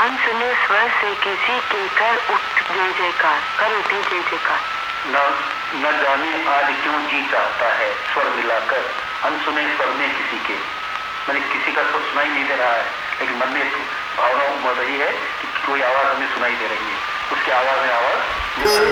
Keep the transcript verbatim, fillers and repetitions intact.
अनसुने स्वर से किसी के कर उठ जय जयकार, कर उठी जय जयकार। न न जाने आज क्यों जी चाहता है स्वर मिलाकर अनसुने स्वर में किसी के, मैंने किसी का स्वर सुनाई नहीं दे रहा है, लेकिन मन में भावना उमड़ रही है कि कोई आवाज हमें सुनाई दे रही है, उसकी आवाज में आवाज